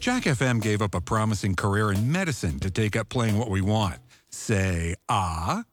Jack FM gave up a promising career in medicine to take up playing what we want. Say, ah.